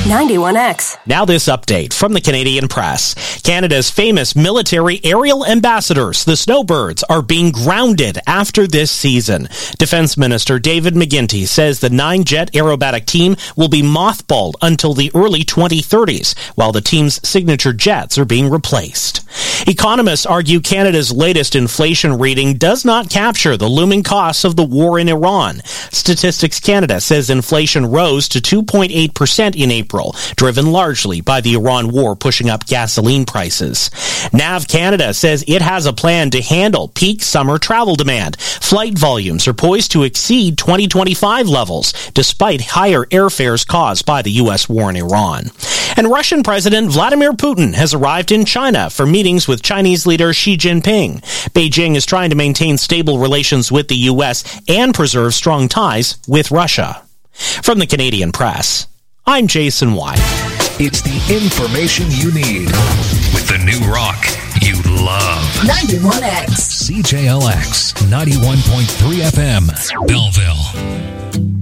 91X. Now this update from the Canadian Press. Canada's famous military aerial ambassadors, the Snowbirds, are being grounded after this season. Defense Minister David McGuinty says the 9-jet aerobatic team will be mothballed until the early 2030s, while the team's signature jets are being replaced. Economists argue Canada's latest inflation reading does not capture the looming costs of the war in Iran. Statistics Canada says inflation rose to 2.8% in April, driven largely by the Iran war pushing up gasoline prices. NAV Canada says it has a plan to handle peak summer travel demand. Flight volumes are poised to exceed 2025 levels, despite higher airfares caused by the U.S. war in Iran. And Russian President Vladimir Putin has arrived in China for meetings with Chinese leader Xi Jinping. Beijing is trying to maintain stable relations with the U.S. and preserve strong ties with Russia. From the Canadian Press, I'm Jason White. It's the information you need with the new rock you love. 91X. CJLX 91.3 FM, Belleville.